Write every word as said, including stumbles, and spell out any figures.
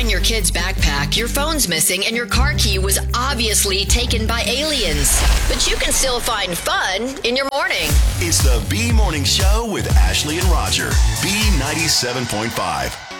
find your kid's backpack, your phone's missing, and your car key was obviously taken by aliens. But you can still find fun in your morning. It's the B Morning Show with Ashley and Roger. B ninety-seven point five.